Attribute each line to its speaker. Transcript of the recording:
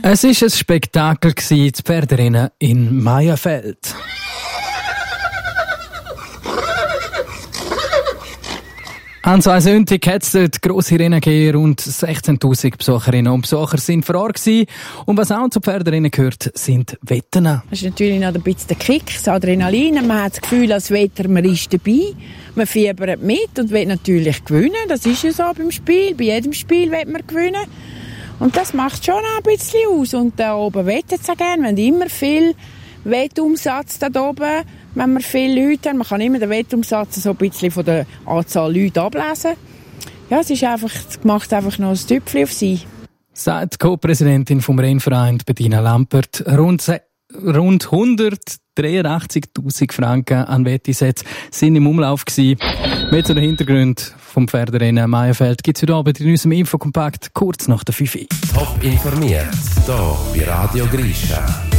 Speaker 1: Es war ein Spektakel, die Pferderennen in Mayerfeld. An 2 Sonntagen hat es dort grosse Rennen gegeben, rund 16'000 Besucherinnen und Besucher sind vor Ort gewesen. Und was auch zu Pferderennen gehört, sind Wetten.
Speaker 2: Das ist natürlich noch ein bisschen der Kick, das Adrenalin. Man hat das Gefühl, als Wetter, man ist dabei. Man fiebert mit und will natürlich gewinnen. Das ist ja so beim Spiel. Bei jedem Spiel will man gewinnen. Und das macht schon ein bisschen aus. Und da oben wettet es auch gerne. Wir haben immer viel Wettumsatz da oben, wenn wir viele Leute haben. Man kann immer den Wettumsatz so ein bisschen von der Anzahl Leute ablesen. Ja, es macht einfach noch ein Tüpfchen auf sie.
Speaker 1: Sagt Co-Präsidentin vom Rennverein Bettina Lampert. Rund 183'000 Franken an Wettisätze sind im Umlauf gewesen. Mit zu den Hintergründen vom Pferderennen Mayerfeld gibt es heute Abend in unserem Infokompakt kurz nach der 5 Uhr.
Speaker 3: Top informiert, hier bei Radio Grisha.